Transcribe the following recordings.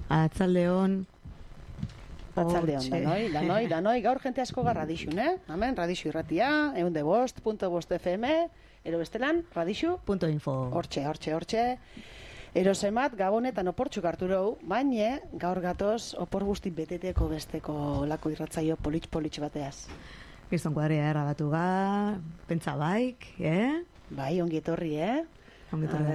Atzaldeon. Danoi, gaur jente asko ga radixun, Hemen, radixu irratia, 105.5 FM, ero bestelan, radixu.info. Hortxe. Ero zemat, gabonetan oportxuk hartu dugu, baina gaur gatoz opor guzti beteteko besteko lako irratzaio politx bateaz. Gizton kuadria errabatu ga, pentsa baik, Bai, ongi etorri, Ongi etorri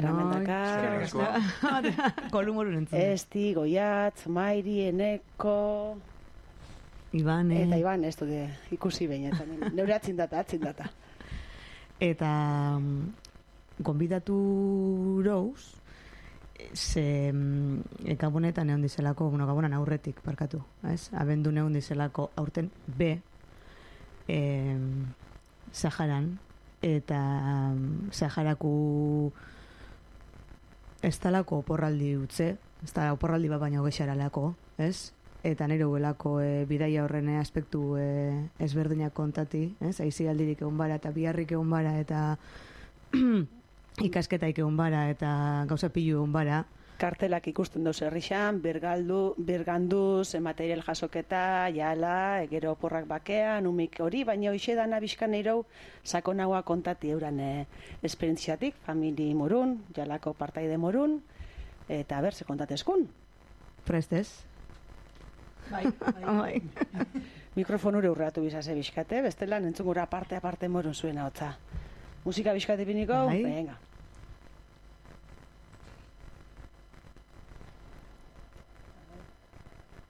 Kolumorun entzun. Esti, Goiatz, Mairi, Eneko... Ibane... Eta Iban, ez dute, ikusi behin, eta neure atzin data. Eta gonbidatu rouz, gabonetan egon dizelako, gabonan aurretik, parkatu, abendu egon dizelako aurten B, Saharan, eta Saharaku ez talako oporraldi utze, ez da oporraldi bat baina hogexaralako, eta nire huelako bidaia horren aspektu ezberdinak kontati, aizi aldirik egon bara, eta biharrik egon bara, eta ikasketaik egon bara, eta gauza pilu egon bara. Kartelak ikusten dauz herrixan, berganduz, material jasoketa, jala, gero oporrak bakean, umik hori, baina hoxe dana bizkan eirau sakonagoa kontati euran esperientziatik, famili morun, jalako partaide morun, eta berze kontatezkun. Prestez? Bai. Mikrofonure urratu bizase bizkate, bestelan entzungura aparte morun zuen hotza. Musika bizkate piniko? Bai. Venga.